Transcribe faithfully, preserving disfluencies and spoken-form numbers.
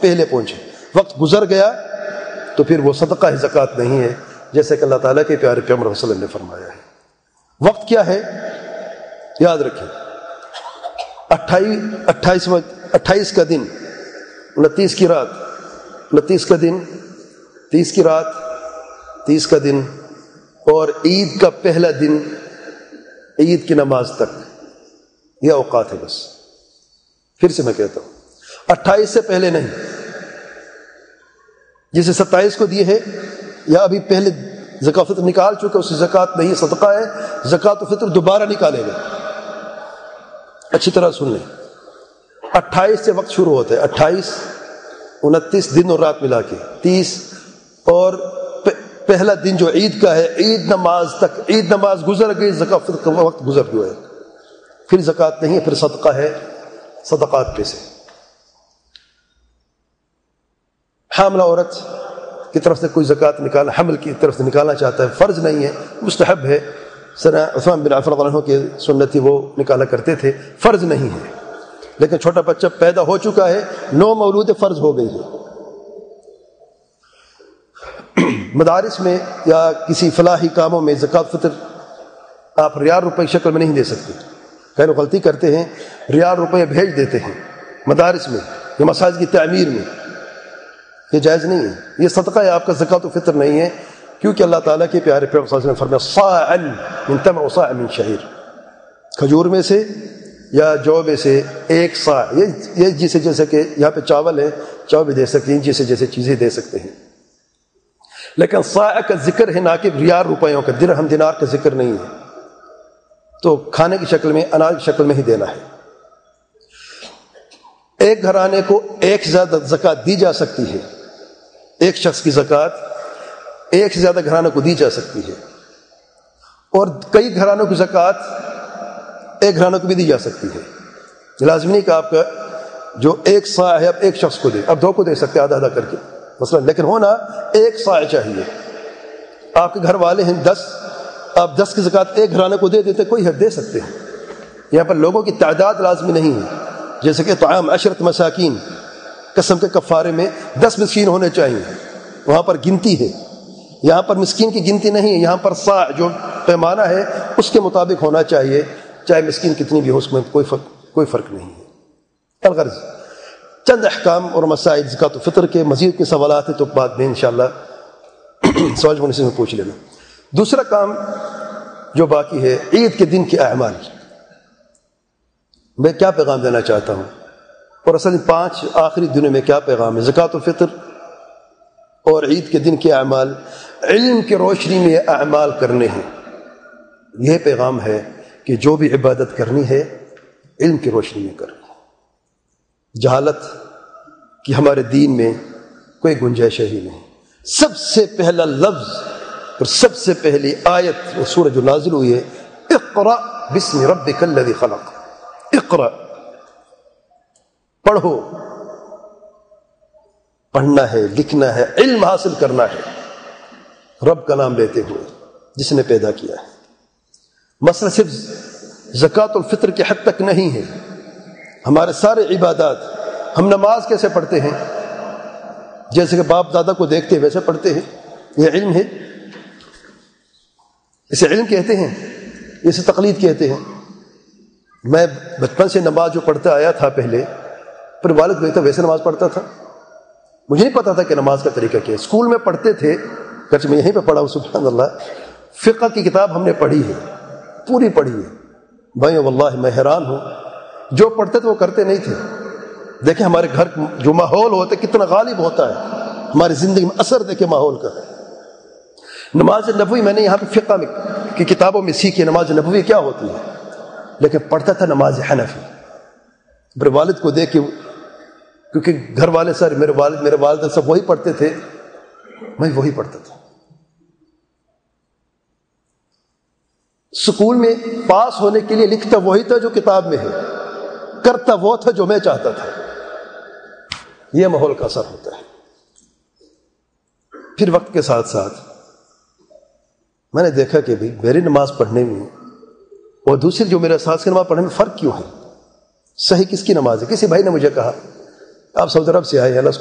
پہلے پہنچے، وقت گزر گیا تو پھر وہ صدقہ ہے، زکوٰۃ نہیں ہے، جیسے کہ اللہ تعالیٰ کے پیارے پیغمبر صلی اللہ علیہ وسلم نے فرمایا ہے۔ وقت کیا ہے یاد رکھیں، اٹھائیس اٹھائیس اٹھائیس کا دن، انتیس کی رات، انتیس کا دن، تیس کی رات، تیس کا دن، اور عید کا پہلا دن عید کی نماز تک، یہ اوقات ہے بس۔ پھر سے میں کہتا ہوں، اٹھائیس سے پہلے نہیں، جسے ستائیس کو دیے ہے یا ابھی پہلے زکوٰۃ فطر نکال چکے اسے زکوٰۃ نہیں، صدقہ ہے، زکوٰۃ فطر دوبارہ نکالے گا۔ اچھی طرح سن لیں، اٹھائیس سے وقت شروع ہوتا ہے، اٹھائیس انتیس دن اور رات ملا کے، تیس اور پہلا دن جو عید کا ہے، عید نماز تک، عید نماز گزر گئی، زکوٰۃ فطر کا وقت گزر گیا ہے، پھر زکوٰۃ نہیں ہے، پھر صدقہ ہے، صدقات پہ سے۔ حاملہ عورت کی طرف سے کوئی زکوٰۃ نکالنا، حمل کی طرف سے نکالنا چاہتا ہے، فرض نہیں ہے، مستحب ہے، سنا عثمان بن عفان رضی اللہ عنہ کے سنت تھی، وہ نکالا کرتے تھے، فرض نہیں ہے۔ لیکن چھوٹا بچہ پیدا ہو چکا ہے، نو مولود فرض ہو گئی ہے۔ مدارس میں یا کسی فلاحی کاموں میں زکوٰۃ فطر آپ ریال روپے کی شکل میں نہیں دے سکتے۔ کئی لوگ غلطی کرتے ہیں، ریال روپے بھیج دیتے ہیں مدارس میں یا مساجد کی تعمیر میں، یہ جائز نہیں ہے، یہ صدقہ ہے آپ کا، زکوٰۃ فطر نہیں ہے، کیونکہ اللہ تعالیٰ کے پیارے پیغمبر صلی اللہ علیہ وسلم نے فرمایا صاعًا من تمر وصاعًا من شعیر، کھجور میں سے یا جو میں سے ایک صاع، یہ جیسے جیسے کہ یہاں پہ چاول ہے، چاول بھی دے سکتے ہیں، جیسے جیسے چیزیں دے سکتے ہیں، لیکن صاع کا ذکر ہے نہ کہ ریال روپیوں کا، درہم دینار کا ذکر نہیں ہے، تو کھانے کی شکل میں، اناج کی شکل میں ہی دینا ہے۔ ایک گھرانے کو ایک سے زیادہ زکوٰۃ دی جا سکتی ہے، ایک شخص کی زکوٰۃ ایک سے زیادہ گھرانوں کو دی جا سکتی ہے، اور کئی گھرانوں کی زکوٰۃ ایک گھرانوں کو بھی دی جا سکتی ہے۔ لازمی نہیں کہ آپ کا جو ایک صاع ہے اب ایک شخص کو دے، اب دو کو دے سکتے آدھا آدھا کر کے مثلا، لیکن ہونا ایک صاع چاہیے۔ آپ کے گھر والے ہیں دس، آپ دس کی زکوٰۃ ایک گھرانے کو دے دیتے، کوئی حد دے سکتے ہیں۔ یہاں پر لوگوں کی تعداد لازمی نہیں ہے، جیسے کہ طعام عشرت مساکین، قسم کے کفارے میں دس مسکین ہونے چاہیے، وہاں پر گنتی ہے، یہاں پر مسکین کی گنتی نہیں ہے، یہاں پر صاع جو پیمانہ ہے اس کے مطابق ہونا چاہیے، چاہے مسکین کتنی بھی ہو، اس میں کوئی فرق کوئی فرق نہیں ہے۔ الغرض چند احکام اور مسائل زکوٰۃ الفطر کے، مزید کے سوالات ہیں تو بعد میں انشاءاللہ سوال ہونے سے میں پوچھ لینا۔ دوسرا کام جو باقی ہے، عید کے دن کے اعمال، میں کیا پیغام دینا چاہتا ہوں، اور اصل پانچ آخری دنوں میں کیا پیغام ہے، زکوٰۃ الفطر اور عید کے دن کے اعمال، علم کی روشنی میں یہ اعمال کرنے ہیں۔ یہ پیغام ہے کہ جو بھی عبادت کرنی ہے علم کی روشنی میں کرنی ہے، جہالت کی ہمارے دین میں کوئی گنجائش ہی نہیں۔ سب سے پہلا لفظ اور سب سے پہلی آیت وہ سورہ جو نازل ہوئی ہے، اقرأ بسم ربک الذی خلق، اقرأ، پڑھو، پڑھنا ہے، لکھنا ہے، علم حاصل کرنا ہے، رب کا نام لیتے ہوئے جس نے پیدا کیا ہے۔ مسئلہ صرف زکوٰۃ الفطر کے حد تک نہیں ہے، ہمارے سارے عبادات، ہم نماز کیسے پڑھتے ہیں، جیسے کہ باپ دادا کو دیکھتے ہیں ویسے پڑھتے ہیں، یہ علم ہے، اسے علم کہتے ہیں، اسے تقلید کہتے ہیں۔ میں بچپن سے نماز جو پڑھتا آیا تھا پہلے، پھر والد دیکھتا ویسے نماز پڑھتا تھا، مجھے نہیں پتا تھا کہ نماز کا طریقہ کیا ہے۔ اسکول میں پڑھتے تھے، گرچہ میں یہیں پہ پڑھا ہوں، سبحان اللہ، فقہ کی کتاب ہم نے پڑھی ہے، پوری پڑھی ہے بھائی، واللہ میں حیران ہوں، جو پڑھتے تھے وہ کرتے نہیں تھے۔ دیکھیں ہمارے گھر جو ماحول ہوتا ہے کتنا غالب ہوتا ہے ہماری زندگی میں، اثر دیکھیں ماحول کا۔ نماز نبوی میں نے یہاں پہ فقہ میں کی کتابوں میں سیکھی نماز نبوی کیا ہوتی ہے، لیکن پڑھتا تھا نماز حنفی۔ میرے والد کو دیکھ کے، کیونکہ گھر والے سر میرے والد میرے والدہ سب وہی پڑھتے تھے، میں وہی پڑھتا تھا۔ سکول میں پاس ہونے کے لیے لکھتا وہی تھا جو کتاب میں ہے، کرتا وہ تھا جو میں چاہتا تھا۔ یہ ماحول کا اثر ہوتا ہے۔ پھر وقت کے ساتھ ساتھ میں نے دیکھا کہ بھائی میری نماز پڑھنے میں اور دوسری جو میرے ساتھ کی نماز پڑھنے میں فرق کیوں ہے، صحیح کس کی نماز ہے۔ کسی بھائی نے مجھے کہا آپ سعودی عرب سے آئے ہیں،